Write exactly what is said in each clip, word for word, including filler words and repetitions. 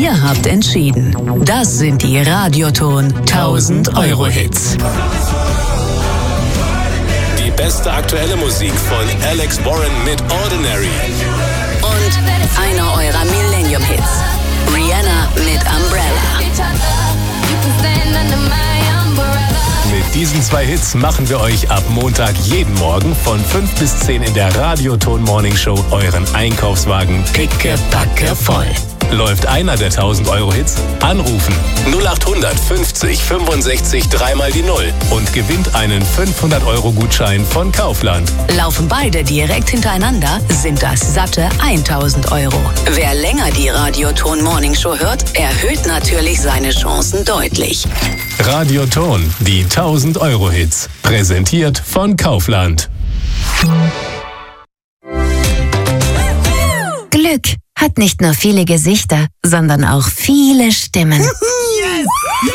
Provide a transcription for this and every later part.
Ihr habt entschieden. Das sind die Radioton tausend Euro Hits. Die beste aktuelle Musik von Alex Warren mit Ordinary. Und einer eurer Millennium-Hits. Rihanna mit Umbrella. Mit diesen zwei Hits machen wir euch ab Montag jeden Morgen von fünf bis zehn in der Radioton Morning Show euren Einkaufswagen pickepacke voll. Läuft einer der tausend Euro Hits? Anrufen null acht fünfzig fünfundsechzig dreimal die Null und gewinnt einen fünfhundert Euro Gutschein von Kaufland. Laufen beide direkt hintereinander, sind das satte tausend Euro. Wer länger die Radioton Morning Show hört, erhöht natürlich seine Chancen deutlich. Radioton, die tausend Euro Hits. Präsentiert von Kaufland. Glück hat nicht nur viele Gesichter, sondern auch viele Stimmen. Yes!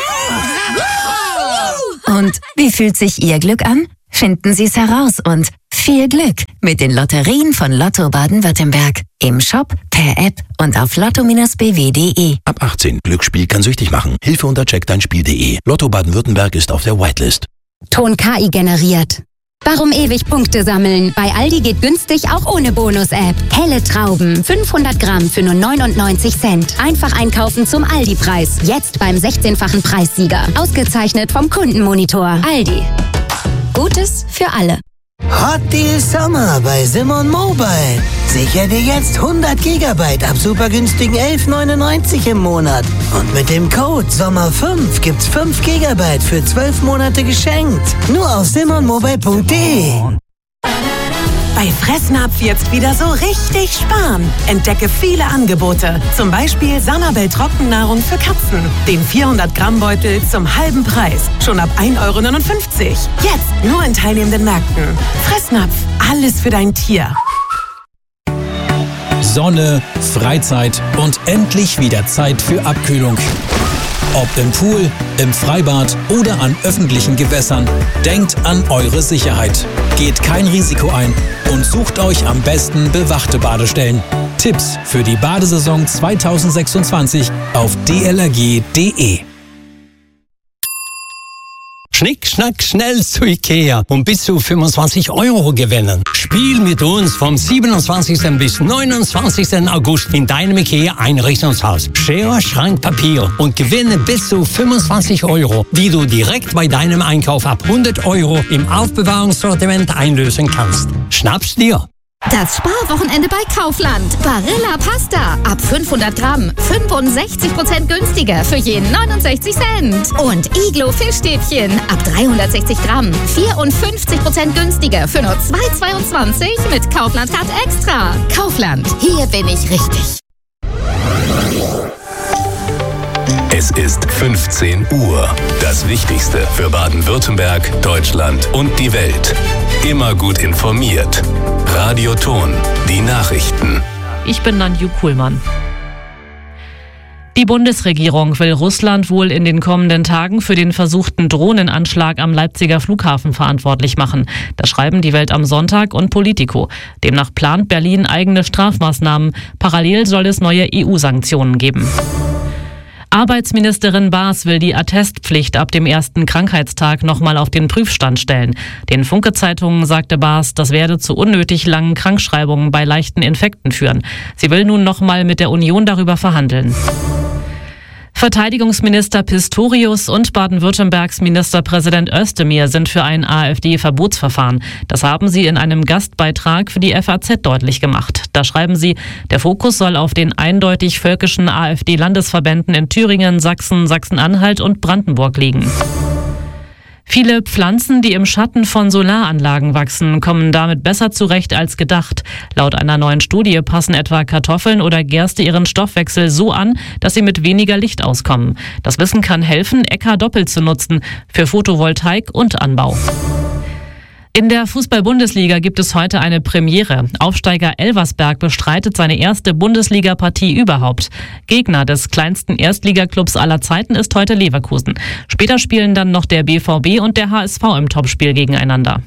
Und wie fühlt sich Ihr Glück an? Finden Sie es heraus und viel Glück mit den Lotterien von Lotto Baden-Württemberg. Im Shop, per App und auf lotto Bindestrich b w punkt d e. Ab achtzehn. Glücksspiel kann süchtig machen. Hilfe unter check dein spiel punkt d e. Lotto Baden-Württemberg ist auf der Whitelist. Ton K I generiert. Warum ewig Punkte sammeln? Bei Aldi geht günstig auch ohne Bonus-App. Helle Trauben, fünfhundert Gramm für nur neunundneunzig Cent. Einfach einkaufen zum Aldi-Preis. Jetzt beim sechzehnfachen Preissieger. Ausgezeichnet vom Kundenmonitor. Aldi. Gutes für alle. Hot Deal Sommer bei Simon Mobile. Sicher dir jetzt hundert Gigabyte ab super günstigen elf neunundneunzig im Monat. Und mit dem Code Sommer fünf gibt's fünf Gigabyte für zwölf Monate geschenkt. Nur auf simon mobile punkt d e. Bei Fressnapf jetzt wieder so richtig sparen. Entdecke viele Angebote. Zum Beispiel Sanabel Trockennahrung für Katzen. Den vierhundert Gramm Beutel zum halben Preis. Schon ab ein Euro neunundfünfzig. Jetzt nur in teilnehmenden Märkten. Fressnapf. Alles für dein Tier. Sonne, Freizeit und endlich wieder Zeit für Abkühlung. Ob im Pool, im Freibad oder an öffentlichen Gewässern, denkt an eure Sicherheit. Geht kein Risiko ein und sucht euch am besten bewachte Badestellen. Tipps für die Badesaison zweitausendsechsundzwanzig auf d l r g punkt d e. Schnick, schnack, schnell zu Ikea und bis zu fünfundzwanzig Euro gewinnen. Spiel mit uns vom siebenundzwanzigsten bis neunundzwanzigsten August in deinem Ikea-Einrichtungshaus. Schere, Schrank, Papier und gewinne bis zu fünfundzwanzig Euro, die du direkt bei deinem Einkauf ab hundert Euro im Aufbewahrungssortiment einlösen kannst. Schnapp's dir! Das Sparwochenende bei Kaufland. Barilla Pasta ab fünfhundert Gramm. fünfundsechzig Prozent günstiger für je neunundsechzig Cent. Und Iglo Fischstäbchen ab dreihundertsechzig Gramm. vierundfünfzig Prozent günstiger für nur zwei Euro zweiundzwanzig mit Kaufland Card Extra. Kaufland, hier bin ich richtig. Es ist fünfzehn Uhr. Das Wichtigste für Baden-Württemberg, Deutschland und die Welt. Immer gut informiert. Radioton, die Nachrichten. Ich bin Nanju Kuhlmann. Die Bundesregierung will Russland wohl in den kommenden Tagen für den versuchten Drohnenanschlag am Leipziger Flughafen verantwortlich machen. Das schreiben die Welt am Sonntag und Politico. Demnach plant Berlin eigene Strafmaßnahmen. Parallel soll es neue E U-Sanktionen geben. Arbeitsministerin Baas will die Attestpflicht ab dem ersten Krankheitstag nochmal auf den Prüfstand stellen. Den Funke-Zeitungen sagte Baas, das werde zu unnötig langen Krankschreibungen bei leichten Infekten führen. Sie will nun nochmal mit der Union darüber verhandeln. Verteidigungsminister Pistorius und Baden-Württembergs Ministerpräsident Özdemir sind für ein AfD-Verbotsverfahren. Das haben sie in einem Gastbeitrag für die F A Z deutlich gemacht. Da schreiben sie, der Fokus soll auf den eindeutig völkischen AfD-Landesverbänden in Thüringen, Sachsen, Sachsen-Anhalt und Brandenburg liegen. Viele Pflanzen, die im Schatten von Solaranlagen wachsen, kommen damit besser zurecht als gedacht. Laut einer neuen Studie passen etwa Kartoffeln oder Gerste ihren Stoffwechsel so an, dass sie mit weniger Licht auskommen. Das Wissen kann helfen, Äcker doppelt zu nutzen, für Photovoltaik und Anbau. In der Fußball-Bundesliga gibt es heute eine Premiere. Aufsteiger Elversberg bestreitet seine erste Bundesliga-Partie überhaupt. Gegner des kleinsten Erstligaklubs aller Zeiten ist heute Leverkusen. Später spielen dann noch der B V B und der H S V im Topspiel gegeneinander.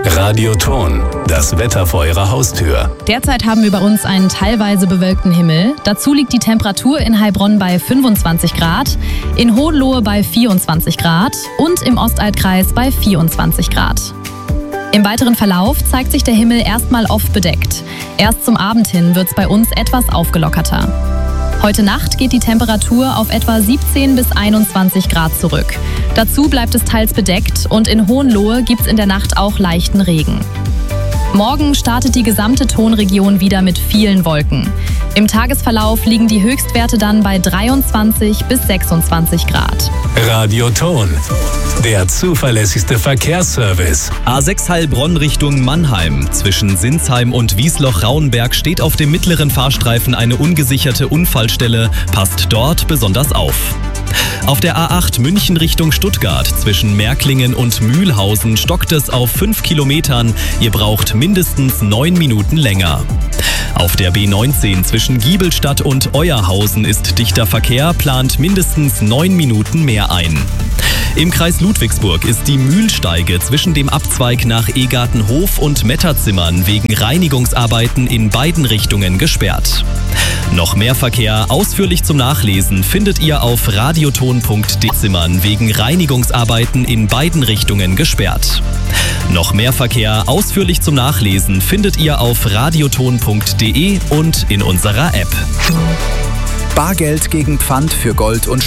Radioton, das Wetter vor Ihrer Haustür. Derzeit haben wir bei uns einen teilweise bewölkten Himmel. Dazu liegt die Temperatur in Heilbronn bei fünfundzwanzig Grad, in Hohenlohe bei vierundzwanzig Grad und im Ostaltkreis bei vierundzwanzig Grad. Im weiteren Verlauf zeigt sich der Himmel erstmal oft bedeckt. Erst zum Abend hin wird es bei uns etwas aufgelockerter. Heute Nacht geht die Temperatur auf etwa siebzehn bis einundzwanzig Grad zurück. Dazu bleibt es teils bedeckt und in Hohenlohe gibt es in der Nacht auch leichten Regen. Morgen startet die gesamte Tonregion wieder mit vielen Wolken. Im Tagesverlauf liegen die Höchstwerte dann bei dreiundzwanzig bis sechsundzwanzig Grad. Radioton, der zuverlässigste Verkehrsservice. A sechs Heilbronn Richtung Mannheim. Zwischen Sinsheim und Wiesloch-Rauenberg steht auf dem mittleren Fahrstreifen eine ungesicherte Unfallstelle. Passt dort besonders auf. Auf der A acht München Richtung Stuttgart zwischen Märklingen und Mühlhausen stockt es auf fünf Kilometern. Ihr braucht mindestens neun Minuten länger. Auf der B neunzehn zwischen Giebelstadt und Euerhausen ist dichter Verkehr, plant mindestens neun Minuten mehr ein. Im Kreis Ludwigsburg ist die Mühlsteige zwischen dem Abzweig nach Egartenhof und Metterzimmern wegen Reinigungsarbeiten in beiden Richtungen gesperrt. Noch mehr Verkehr ausführlich zum Nachlesen findet ihr auf radioton punkt de. Zimmern wegen Reinigungsarbeiten in beiden Richtungen gesperrt. Noch mehr Verkehr ausführlich zum Nachlesen findet ihr auf radioton punkt de und in unserer App. Bargeld gegen Pfand für Gold und